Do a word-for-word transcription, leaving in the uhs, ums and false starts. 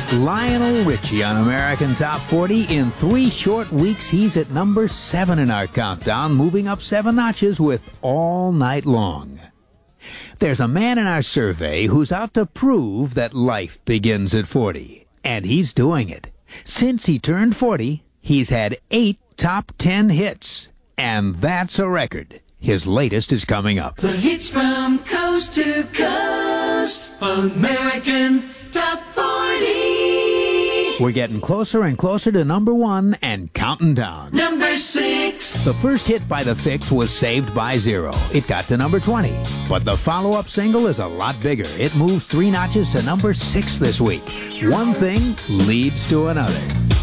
Lionel Richie on American Top forty. In three short weeks, he's at number seven in our countdown, moving up seven notches with All Night Long. There's a man in our survey who's out to prove that life begins at forty, and he's doing it. Since he turned forty, he's had eight top ten hits, and that's a record. His latest is coming up. The hits from coast to coast, American Top forty. We're getting closer and closer to number one and counting down. Number six. The first hit by The Fix was Saved by Zero. It got to number twenty. But the follow-up single is a lot bigger. It moves three notches to number six this week. One thing leads to another.